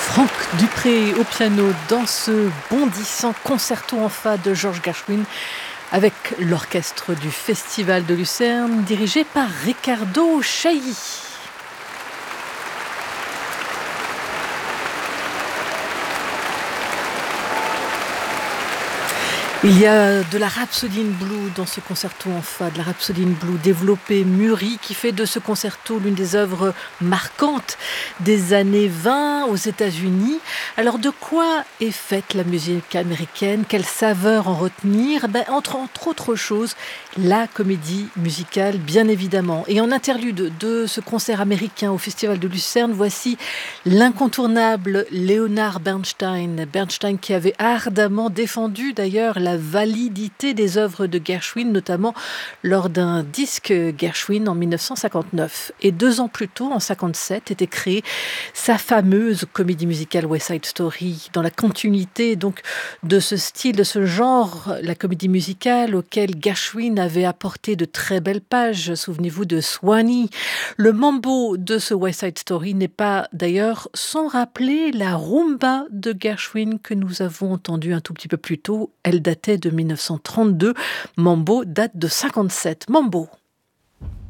Franck Dupré au piano dans ce bondissant concerto en fa de Georges Gershwin avec l'orchestre du Festival de Lucerne dirigé par Ricardo Chailly. Il y a de la Rhapsody in Blue dans ce concerto en fa, de la Rhapsody in Blue développée, mûrie, qui fait de ce concerto l'une des œuvres marquantes des années 20 aux États-Unis. Alors de quoi est faite la musique américaine? Quelle saveur en retenir? Entre autres choses, la comédie musicale, bien évidemment. Et en interlude de ce concert américain au Festival de Lucerne, voici l'incontournable Leonard Bernstein. Bernstein qui avait ardemment défendu d'ailleurs la validité des œuvres de Gershwin, notamment lors d'un disque Gershwin en 1959. Et 2 ans plus tôt, en 1957, était créée sa fameuse comédie musicale West Side Story, dans la continuité donc de ce style, de ce genre, la comédie musicale auquel Gershwin avait apporté de très belles pages. Souvenez-vous de Swanee. Le mambo de ce West Side Story n'est pas d'ailleurs sans rappeler la rumba de Gershwin que nous avons entendue un tout petit peu plus tôt. Elle datait de 1932. Mambo date de 1957. Mambo.